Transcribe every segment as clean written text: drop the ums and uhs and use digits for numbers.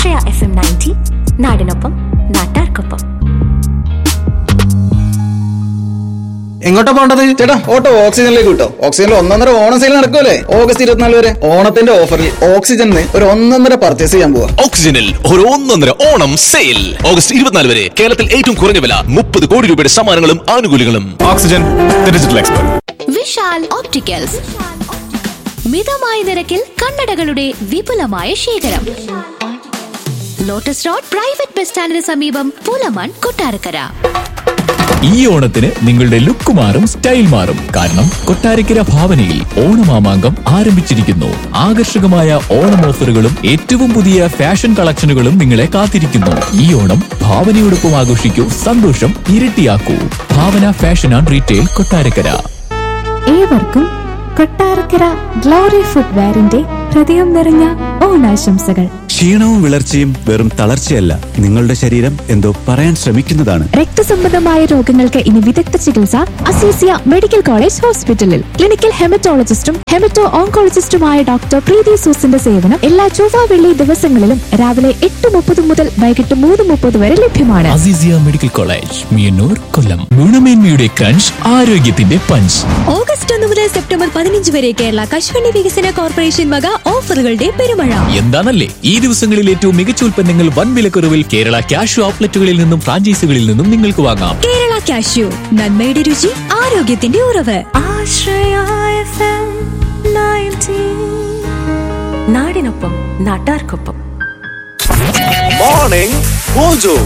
ആശ്രയ FM 90 നാടിനൊപ്പം നാട്ടാർക്കൊപ്പം. എങ്ങോട്ടാ പോണ്ടത്? ചേട്ടാ ഓട്ടോ ഓക്സിജനിലേക്ക് കിട്ടോ. ഓക്സിജനിൽ 1.5 ഓണം സെയിൽ നടക്കുമല്ലേ, August 24 വരെ. ഓണത്തിന്റെ ഓഫറിൽ ഓക്സിജനിൽ ഒരു 1.5 പർച്ചേസ് ചെയ്യാൻ പോവാ. ഓക്സിജനിൽ ഒരു 1.5 ഓണം സെയിൽ August 24 വരെ. കേരളത്തിൽ ഏറ്റവും കുറഞ്ഞ വില, 30 കോടി രൂപയുടെ സമ്മാനങ്ങളും ആനുകൂല്യങ്ങളും. Oxygen digital expert. Vishal opticals, മിതമായ നിരക്കിൽ കണ്ണടകളുടെ വിപുലമായ ശേഖരം. ലോട്ടസ് റോഡ് പ്രൈവറ്റ് ബസ് സ്റ്റാൻഡിന് സമീപം, പൂലമാൻ, കൊട്ടാരക്കര. ഈ ഓണത്തിന് നിങ്ങളുടെ ലുക്ക് മാറും, സ്റ്റൈൽ മാറും. കാരണം കൊട്ടാരക്കര ഭാവനയിൽ ഓണമാമാങ്കം ആരംഭിച്ചിരിക്കുന്നു. ആകർഷകമായ ഓണം ഓഫറുകളും ഏറ്റവും പുതിയ ഫാഷൻ കളക്ഷനുകളും നിങ്ങളെ കാത്തിരിക്കുന്നു. ഈ ഓണം ഭാവനയോടൊപ്പം ആഘോഷിക്കൂ, സന്തോഷം ഇരട്ടിയാക്കൂ. ഭാവന ഫാഷൻ ആൻഡ് റീറ്റെയിൽ, കൊട്ടാരക്കര. ഏവർക്കും കൊട്ടാരക്കര ഗ്ലോറി ഫുട്വെയറിന്റെ ഹൃദയം നിറഞ്ഞ ഓണാശംസകൾ. ക്ഷീണവും വിളർച്ചയും വെറും തളർച്ചയല്ല, നിങ്ങളുടെ ശരീരം എന്തോ പറയാൻ ശ്രമിക്കുന്നതാണ്. രക്തസംബന്ധമായ രോഗങ്ങൾക്ക് ഇനി വിദഗ്ധ ചികിത്സ അസീസിയ മെഡിക്കൽ കോളേജ് ഹോസ്പിറ്റലിൽ. ക്ലിനിക്കൽ ഹെമറ്റോളജിസ്റ്റും ഹെമറ്റോ ഓങ്കോളജിസ്റ്റുമായ ഡോക്ടർ പ്രീതി സൂസിന്റെ സേവനം എല്ലാ ചൊവ്വ വെള്ളി ദിവസങ്ങളിലും രാവിലെ 8:30 മുതൽ വൈകിട്ട് 3:30 വരെ ലഭ്യമാണ്. അസീസിയ മെഡിക്കൽ കോളേജ്, മിയന്നൂർ, കൊല്ലം. ഗുണമേന്മയുടെ ക്രഞ്ച്, ആരോഗ്യത്തിന്റെ പഞ്ച്. ഓഗസ്റ്റ് 1 മുതൽ സെപ്റ്റംബർ 15 വരെ കേരള കശുവണ്ടി വികസന കോർപ്പറേഷൻ വക ഓഫറുകളുടെ പെരുമഴ. എന്താണല്ലേ ഈ ദിവസങ്ങളിൽ ഏറ്റവും മികച്ച ഉൽപ്പന്നങ്ങൾ വൻ വിലക്കുറവിൽ കേരള ക്യാഷ് ഔട്ട്ലെറ്റുകളിൽ നിന്നും ഫ്രാഞ്ചൈസികളിൽ നിന്നും നിങ്ങൾക്ക് വാങ്ങാം. കേരള കാഷ്യൂ, നന്മയുടെ രുചി, ആരോഗ്യത്തിന്റെ ഉറവ്. ആശ്രയ FM 90 നാടിനൊപ്പം നാട്ടാർക്കൊപ്പം. Morning mojo.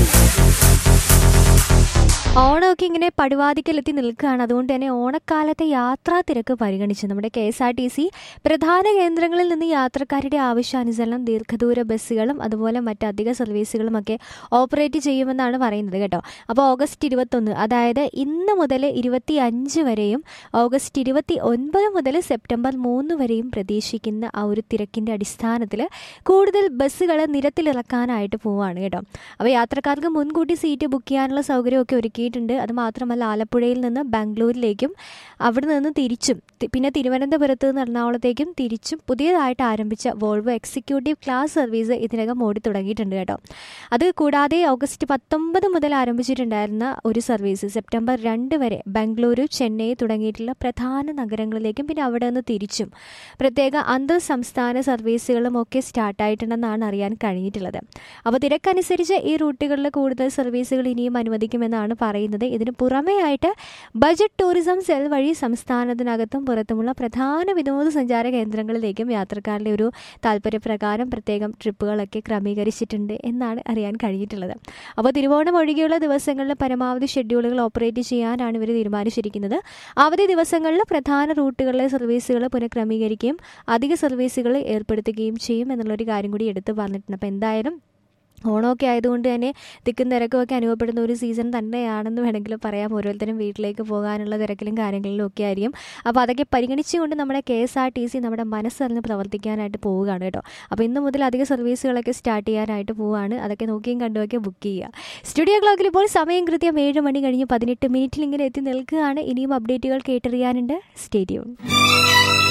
ഓണമൊക്കെ ഇങ്ങനെ പടിവാതിക്കലെത്തി നിൽക്കുകയാണ്. അതുകൊണ്ട് തന്നെ ഓണക്കാലത്തെ യാത്രാ തിരക്ക് പരിഗണിച്ച് നമ്മുടെ KSRTC പ്രധാന കേന്ദ്രങ്ങളിൽ നിന്ന് യാത്രക്കാരുടെ ആവശ്യാനുസരണം ദീർഘദൂര ബസ്സുകളും അതുപോലെ മറ്റധിക സർവീസുകളുമൊക്കെ ഓപ്പറേറ്റ് ചെയ്യുമെന്നാണ് പറയുന്നത് കേട്ടോ. അപ്പോൾ ഓഗസ്റ്റ് 21, അതായത് ഇന്ന് മുതൽ 25 വരെയും ഓഗസ്റ്റ് 29 മുതൽ സെപ്റ്റംബർ 3 വരെയും പ്രതീക്ഷിക്കുന്ന ആ ഒരു തിരക്കിൻ്റെ അടിസ്ഥാനത്തിൽ കൂടുതൽ ബസ്സുകൾ നിരത്തിലിറക്കാനായിട്ട് പോവുകയാണ് കേട്ടോ. അപ്പോൾ യാത്രക്കാർക്ക് മുൻകൂട്ടി സീറ്റ് ബുക്ക് ചെയ്യാനുള്ള സൗകര്യമൊക്കെ ഒരുക്കിയിട്ടുണ്ട്. അത് മാത്രമല്ല ആലപ്പുഴയിൽ നിന്ന് ബാംഗ്ലൂരിലേക്കും അവിടെ നിന്ന് തിരിച്ചും പിന്നെ തിരുവനന്തപുരത്ത് നിന്ന് എറണാകുളത്തേക്കും തിരിച്ചും പുതിയതായിട്ട് ആരംഭിച്ച വോൾവോ എക്സിക്യൂട്ടീവ് ക്ലാസ് സർവീസ് ഇതിനകം ഓടി തുടങ്ങിയിട്ടുണ്ട് കേട്ടോ. അത് കൂടാതെ ഓഗസ്റ്റ് 19 മുതൽ ആരംഭിച്ചിട്ടുണ്ടായിരുന്ന ഒരു സർവീസ് സെപ്റ്റംബർ 2 വരെ ബാംഗ്ലൂരു, ചെന്നൈ തുടങ്ങിയിട്ടുള്ള പ്രധാന നഗരങ്ങളിലേക്കും പിന്നെ അവിടെ നിന്ന് തിരിച്ചും പ്രത്യേക അന്തർ സംസ്ഥാന സർവീസുകളും ഒക്കെ സ്റ്റാർട്ടായിട്ടുണ്ടെന്നാണ് അറിയാൻ കഴിഞ്ഞിട്ടുള്ളത്. അപ്പോൾ തിരക്കനുസരിച്ച് ഈ റൂട്ടുകളിൽ കൂടുതൽ സർവീസുകൾ ഇനിയും അനുവദിക്കുമെന്നാണ് പറയുന്നത്. ഇതിന് പുറമെയായിട്ട് ബജറ്റ് ടൂറിസം സെൽ വഴി സംസ്ഥാനത്തിനകത്തും പുറത്തുമുള്ള പ്രധാന വിനോദസഞ്ചാര കേന്ദ്രങ്ങളിലേക്കും യാത്രക്കാരുടെ ഒരു താല്പര്യപ്രകാരം പ്രത്യേകം ട്രിപ്പുകളൊക്കെ ക്രമീകരിച്ചിട്ടുണ്ട് എന്നാണ് അറിയാൻ കഴിഞ്ഞിട്ടുള്ളത്. അപ്പോൾ തിരുവോണം ഒഴികെയുള്ള ദിവസങ്ങളിൽ പരമാവധി ഷെഡ്യൂളുകൾ ഓപ്പറേറ്റ് ചെയ്യാനാണ് ഇവർ തീരുമാനിച്ചിരിക്കുന്നത്. അവധി ദിവസങ്ങളിൽ പ്രധാന റൂട്ടുകളിലെ സർവീസുകൾ പുനഃക്രമീകരിക്കുകയും അധിക സർവീസുകൾ ഏർപ്പെടുത്തുകയും ചെയ്യും എന്നുള്ളൊരു കാര്യം കൂടി എടുത്തു പറഞ്ഞിട്ടുണ്ട്. അപ്പോൾ എന്തായാലും ഓണമൊക്കെ ആയതുകൊണ്ട് തന്നെ തിക്കും തിരക്കും ഒക്കെ അനുഭവപ്പെടുന്ന ഒരു സീസൺ തന്നെയാണെന്ന് വേണമെങ്കിൽ പറയാം. ഓരോരുത്തരും വീട്ടിലേക്ക് പോകാനുള്ള തിരക്കിലും കാര്യങ്ങളിലും ഒക്കെ ആയിരിക്കും. അപ്പോൾ അതൊക്കെ പരിഗണിച്ചുകൊണ്ട് നമ്മുടെ KSRTC നമ്മുടെ മനസ്സറിഞ്ഞ് പ്രവർത്തിക്കാനായിട്ട് പോവുകയാണ് കേട്ടോ. അപ്പോൾ ഇന്ന് മുതൽ അധിക സർവീസുകളൊക്കെ സ്റ്റാർട്ട് ചെയ്യാനായിട്ട് പോവുകയാണ്. അതൊക്കെ നോക്കിയും കണ്ടുമൊക്കെ ബുക്ക് ചെയ്യുക. സ്റ്റുഡിയോ ക്ലോക്കിൽ ഇപ്പോൾ സമയം കൃത്യം 7 മണി കഴിഞ്ഞ് 18 മിനിറ്റിൽ ഇങ്ങനെ എത്തി നിൽക്കുകയാണ്. ഇനിയും അപ്ഡേറ്റുകൾ കേട്ടറിയാനുണ്ട്. Stay tune.